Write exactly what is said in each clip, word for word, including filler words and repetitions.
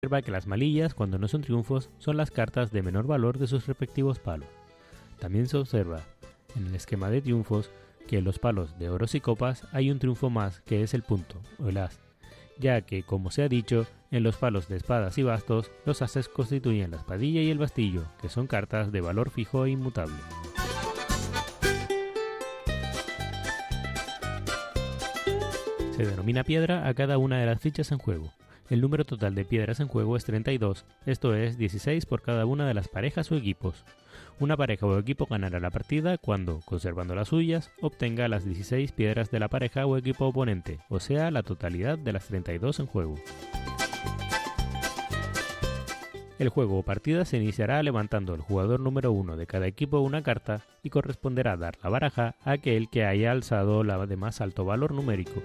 Observa que las malillas, cuando no son triunfos, son las cartas de menor valor de sus respectivos palos. También se observa, en el esquema de triunfos, que en los palos de oros y copas hay un triunfo más, que es el punto, o el as, ya que, como se ha dicho, en los palos de espadas y bastos, los ases constituyen la espadilla y el bastillo, que son cartas de valor fijo e inmutable. Se denomina piedra a cada una de las fichas en juego. El número total de piedras en juego es treinta y dos, esto es dieciséis por cada una de las parejas o equipos. Una pareja o equipo ganará la partida cuando, conservando las suyas, obtenga las dieciséis piedras de la pareja o equipo oponente, o sea, la totalidad de las treinta y dos en juego. El juego o partida se iniciará levantando el jugador número uno de cada equipo una carta y corresponderá dar la baraja a aquel que haya alzado la de más alto valor numérico.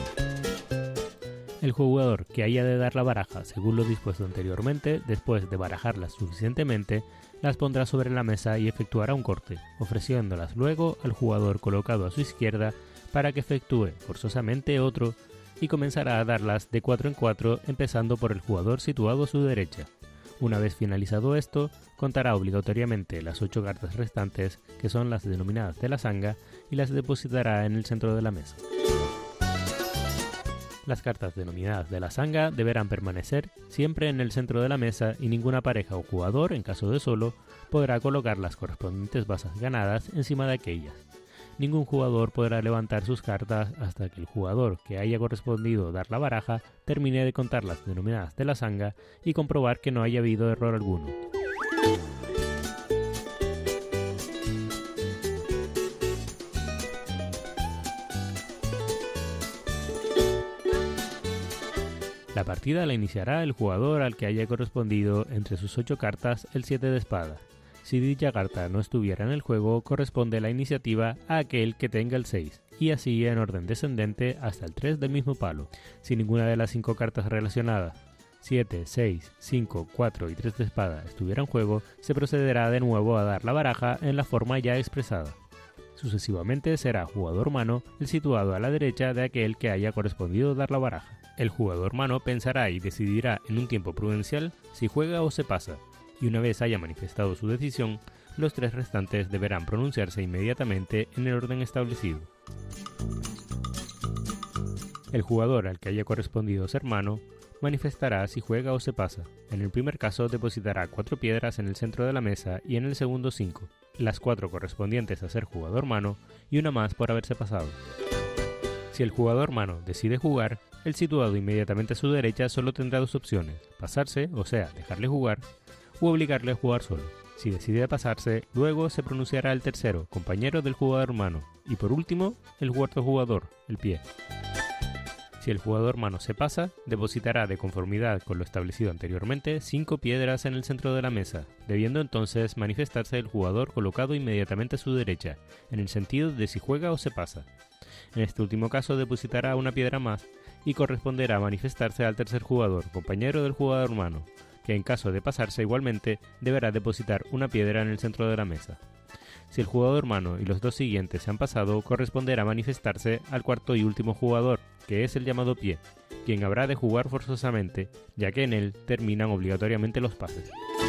El jugador que haya de dar la baraja según lo dispuesto anteriormente, después de barajarlas suficientemente, las pondrá sobre la mesa y efectuará un corte, ofreciéndolas luego al jugador colocado a su izquierda para que efectúe forzosamente otro y comenzará a darlas de cuatro en cuatro empezando por el jugador situado a su derecha. Una vez finalizado esto, contará obligatoriamente las ocho cartas restantes, que son las denominadas de la sanga, y las depositará en el centro de la mesa. Las cartas denominadas de la sanga deberán permanecer siempre en el centro de la mesa y ninguna pareja o jugador, en caso de solo, podrá colocar las correspondientes bazas ganadas encima de aquellas. Ningún jugador podrá levantar sus cartas hasta que el jugador que haya correspondido dar la baraja termine de contar las denominadas de la sanga y comprobar que no haya habido error alguno. La partida la iniciará el jugador al que haya correspondido entre sus ocho cartas el siete de espada. Si dicha carta no estuviera en el juego, corresponde la iniciativa a aquel que tenga el seis, y así en orden descendente hasta el tres del mismo palo. Si ninguna de las cinco cartas relacionadas, siete, seis, cinco, cuatro y tres de espada, estuviera en juego, se procederá de nuevo a dar la baraja en la forma ya expresada. Sucesivamente será jugador mano el situado a la derecha de aquel que haya correspondido dar la baraja. El jugador mano pensará y decidirá en un tiempo prudencial si juega o se pasa, y una vez haya manifestado su decisión, los tres restantes deberán pronunciarse inmediatamente en el orden establecido. El jugador al que haya correspondido ser mano manifestará si juega o se pasa. En el primer caso depositará cuatro piedras en el centro de la mesa y en el segundo cinco, las cuatro correspondientes a ser jugador mano y una más por haberse pasado. Si el jugador mano decide jugar, el situado inmediatamente a su derecha solo tendrá dos opciones: pasarse, o sea, dejarle jugar, u obligarle a jugar solo. Si decide pasarse, luego se pronunciará el tercero, compañero del jugador mano, y por último, el cuarto jugador, el pie. Si el jugador mano se pasa, depositará de conformidad con lo establecido anteriormente cinco piedras en el centro de la mesa, debiendo entonces manifestarse el jugador colocado inmediatamente a su derecha, en el sentido de si juega o se pasa. En este último caso depositará una piedra más y corresponderá manifestarse al tercer jugador, compañero del jugador mano, que en caso de pasarse igualmente deberá depositar una piedra en el centro de la mesa. Si el jugador mano y los dos siguientes se han pasado, corresponderá manifestarse al cuarto y último jugador, que es el llamado pie, quien habrá de jugar forzosamente, ya que en él terminan obligatoriamente los pases.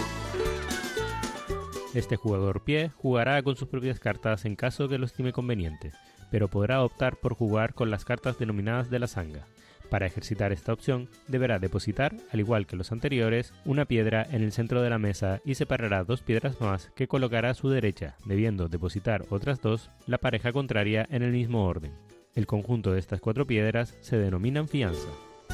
Este jugador pie jugará con sus propias cartas en caso que lo estime conveniente, pero podrá optar por jugar con las cartas denominadas de la sanga. Para ejercitar esta opción, deberá depositar, al igual que los anteriores, una piedra en el centro de la mesa y separará dos piedras más que colocará a su derecha, debiendo depositar otras dos, la pareja contraria, en el mismo orden. El conjunto de estas cuatro piedras se denominan fianza.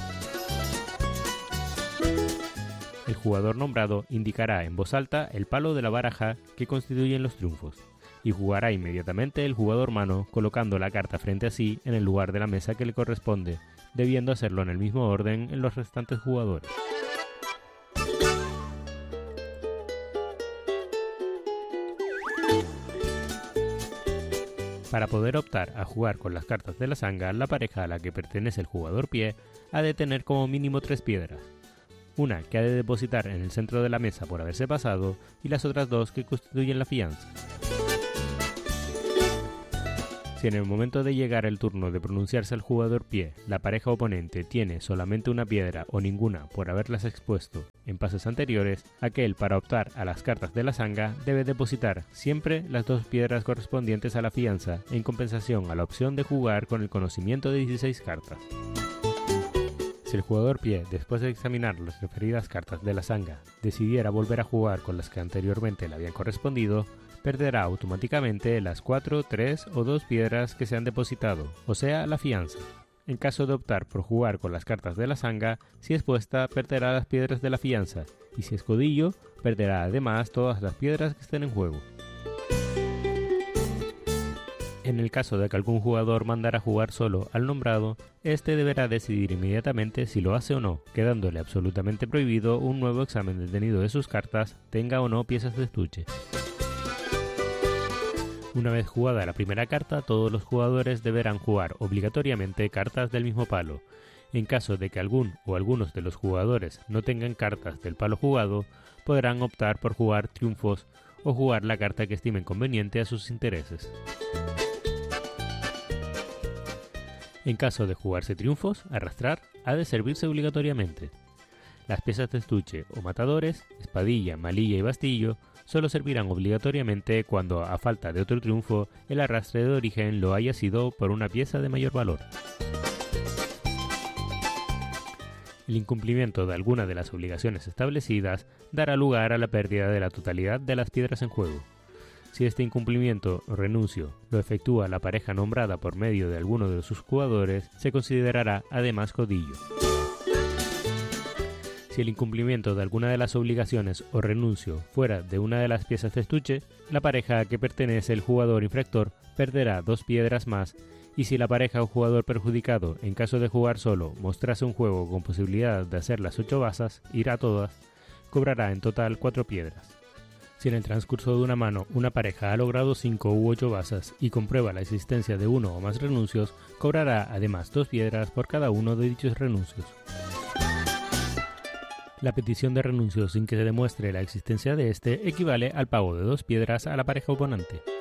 El jugador nombrado indicará en voz alta el palo de la baraja que constituyen los triunfos, y jugará inmediatamente el jugador mano colocando la carta frente a sí en el lugar de la mesa que le corresponde, debiendo hacerlo en el mismo orden en los restantes jugadores. Para poder optar a jugar con las cartas de la sanga, la pareja a la que pertenece el jugador pie ha de tener como mínimo tres piedras. Una que ha de depositar en el centro de la mesa por haberse pasado y las otras dos que constituyen la fianza. Si en el momento de llegar el turno de pronunciarse al jugador pie, la pareja oponente tiene solamente una piedra o ninguna por haberlas expuesto en pases anteriores, aquel para optar a las cartas de la sanga debe depositar siempre las dos piedras correspondientes a la fianza en compensación a la opción de jugar con el conocimiento de dieciséis cartas. Si el jugador pie, después de examinar las referidas cartas de la sanga, decidiera volver a jugar con las que anteriormente le habían correspondido, perderá automáticamente las cuatro, tres o dos piedras que se han depositado, o sea, la fianza. En caso de optar por jugar con las cartas de la sanga, si es puesta, perderá las piedras de la fianza, y si es codillo, perderá además todas las piedras que estén en juego. En el caso de que algún jugador mandara jugar solo al nombrado, este deberá decidir inmediatamente si lo hace o no, quedándole absolutamente prohibido un nuevo examen detenido de sus cartas, tenga o no piezas de estuche. Una vez jugada la primera carta, todos los jugadores deberán jugar obligatoriamente cartas del mismo palo. En caso de que algún o algunos de los jugadores no tengan cartas del palo jugado, podrán optar por jugar triunfos o jugar la carta que estimen conveniente a sus intereses. En caso de jugarse triunfos, arrastrar ha de servirse obligatoriamente. Las piezas de estuche o matadores, espadilla, malilla y bastillo, solo servirán obligatoriamente cuando, a falta de otro triunfo, el arrastre de origen lo haya sido por una pieza de mayor valor. El incumplimiento de alguna de las obligaciones establecidas dará lugar a la pérdida de la totalidad de las piedras en juego. Si este incumplimiento o renuncio lo efectúa la pareja nombrada por medio de alguno de sus jugadores, se considerará además codillo. Si el incumplimiento de alguna de las obligaciones o renuncio fuera de una de las piezas de estuche, la pareja a que pertenece el jugador infractor perderá dos piedras más, y si la pareja o jugador perjudicado, en caso de jugar solo, mostrase un juego con posibilidad de hacer las ocho basas, irá todas, cobrará en total cuatro piedras. Si en el transcurso de una mano una pareja ha logrado cinco u ocho basas y comprueba la existencia de uno o más renuncios, cobrará además dos piedras por cada uno de dichos renuncios. La petición de renuncio sin que se demuestre la existencia de este equivale al pago de dos piedras a la pareja oponente.